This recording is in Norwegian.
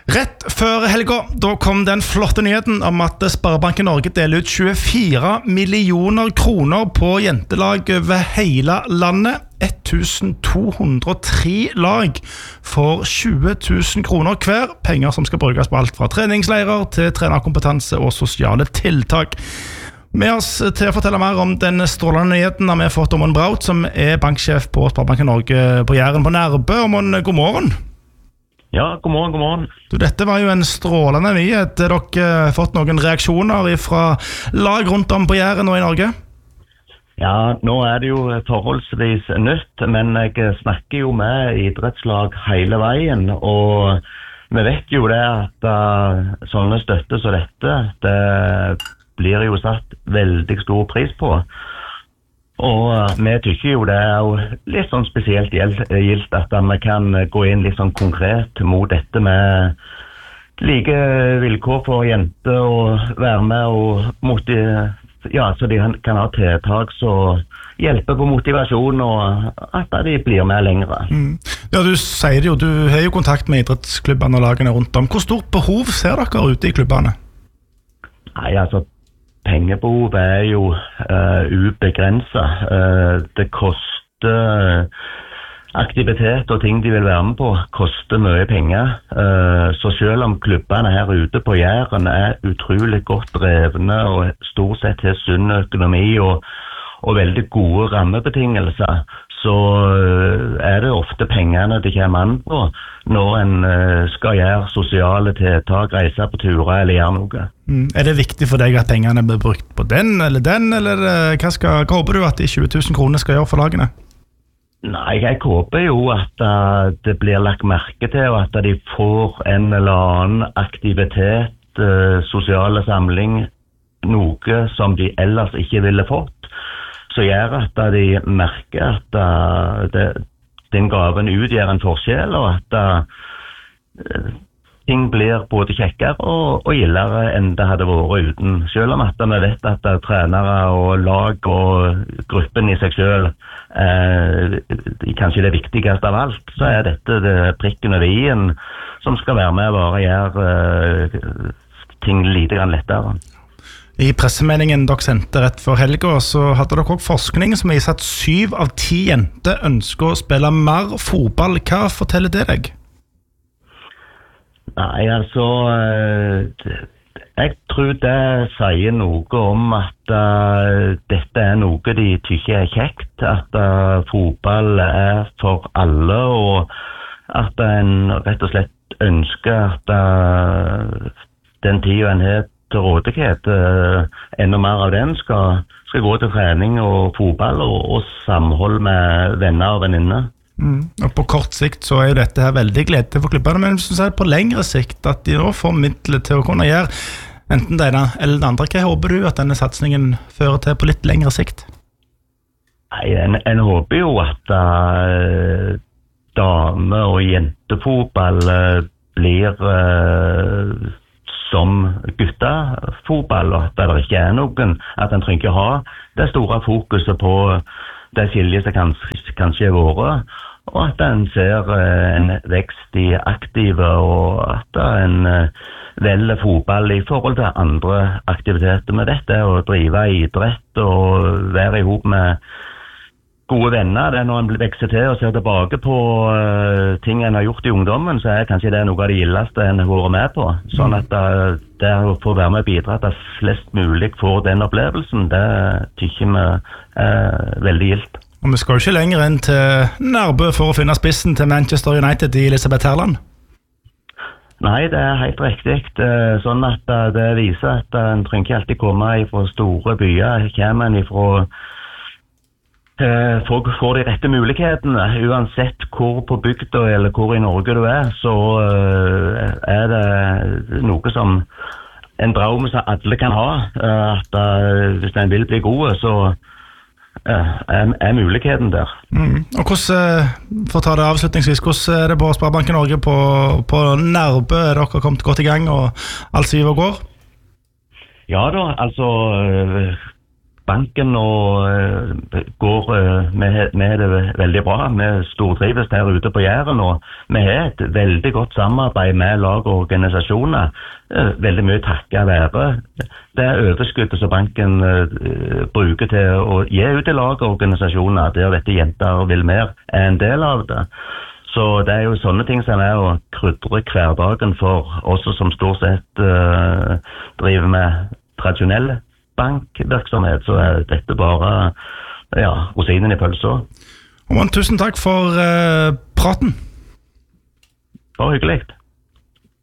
Rett før helga, da kom den flotte nyheten om at Sparebanken Norge deler ut 24 millioner kroner på jentelag over hele landet. 1203 lag for 20 000 kroner hver. Penger som skal brukes på alt fra treningsleirer til trenerkompetanse og sosiale tiltak. Med oss til å fortelle mer om den strålende nyheten har vi fått Åmund Braut, som banksjef på Sparebanken Norge på Jæren på Nærbø. Åmund, god morgen. Ja, god morgen. Du, dette var jo en strålende nyhet. Har dere fått noen reaksjoner fra lag rundt om på Jæren og i Norge? Ja, nå det jo forholdsvis nytt, men jeg snakker jo med idrettslag hele veien, og vi vet jo det at sånne støtte som dette, det blir jo satt veldig stor pris på. Og vi tykker jo det jo litt sånn spesielt gildt at vi kan gå inn litt sånn konkret mot dette med like vilkår for jenter og være med og så de kan ha tiltak som hjelper på motivasjon og at de blir med lengre. Ja, du sier det jo, du har jo kontakt med idrettsklubbene og lagene rundt om. Hvor stort behov ser dere ute i klubbene? Nei, altså pengebehov jo ubegrenset. Det koster aktivitet og ting de vil være med på, koster mye penger. Så selv om klubbene her ute på Jæren utrolig godt drevne og stort sett har sunn økonomi og veldig gode rammebetingelser, så det ofte pengene det kommer an på når en skal gjøre sosiale tiltak, reise på turer eller gjøre noe. Det viktig for deg at pengene blir brukt på den, eller hva håper du at de 20 000 kroner skal gjøre for lagene? Nei, jeg håper jo at det blir lagt merke til, og at de får en eller annen aktivitet, sosiale samling, noe som de ellers ikke ville fått. Så gjør at de merker at den gaven utgjør en forskjell, og at ting blir både kjekkere og gildere enn det hadde vært uten. Selv om at vi vet at trenere og lag og gruppen i seg selv kanskje det viktigste av alt, så dette det prikken over i-en som skal være med og bare gjøre ting litt lettere. I pressemeldingen dere sendte rett før helga, så hadde dere også forskning som viser at 7 av 10 jenter ønsker å spille mer fotball. Hva forteller det deg? Nei, altså jeg tror det sier noe om at dette noe de tykker kjekt, at fotball for alle, og at en rett og slett ønsker at den tiden en har til rådighet, enda mer av den skal gå til trening og fotball og samhold med venner og venninner. Og på kort sikt så jo dette her veldig gledelig for klubbene, men hvis du sier på lengre sikt at de nå får midler til å kunne gjøre enten det ene eller det andre, hva håper du at denne satsningen fører til på litt lengre sikt? Nei, en håper jo at dame- og jentefotball blir som guttefotball, og at det ikke noen, at en trenger ikke ha det store fokuset på det skiljet som kanskje vært, og at en ser en vekst i aktive, og at en velger fotball i forhold til andre aktiviteter med dette, å drive idrett og være ihop med gode venner. Det når en vekser til og ser tilbake på ting en har gjort i ungdommen, så kanskje det noe av det gildeste en har vært med på. Sånn at det å få være med og bidra til at flest mulig får den opplevelsen, det tykker vi veldig gildt. Og vi skal jo ikke lenger inn til Nærbø for å finne spissen til Manchester United i Elisabeth Herland. Nei, det helt riktig. Sånn at det viser at en trenger ikke alltid komme fra store byer, kommer en fra folk får de rette mulighetene, uansett hvor på bygda eller hvor i Norge du så det noe som en drøm som alle kan ha, at hvis en vil bli god, så muligheten der. Og hvordan, for å ta det avslutningsvis, hvordan det på Sparebanken Norge på Nærbø? Dere kommet godt i gang og alt siver og går? Ja da, altså banken nå går med det veldig bra. Vi stortrives her ute på Jæren, og vi har et veldig godt samarbeid med lag og organisasjoner. Veldig mye takket være det overskuddet som banken bruker til å gi ut i lag og organisasjoner, der dette jenter vil mer en del av det. Så det jo sånne ting som å krydre hverdagen for oss som stort sett driver med tradisjonell bankvirksomhet, så dette bare rosinen i pølsa. Tusen takk for praten. Bare hyggelig.